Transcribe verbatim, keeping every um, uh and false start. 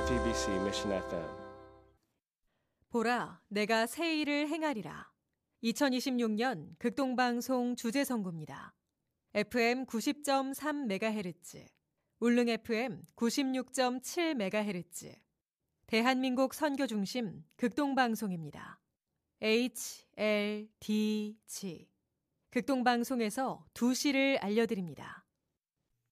에프이비씨 Mission 에프엠. 보라, 내가 새 일을 행하리라. 이천이십육 년 극동방송 주제선구입니다. 에프엠 구십 점 삼 메가헤르츠, 울릉 에프엠 구십육 점 칠 메가헤르츠, 대한민국 선교중심 극동방송입니다. 에이치 엘 디 지, 극동방송에서 두 시를 알려드립니다.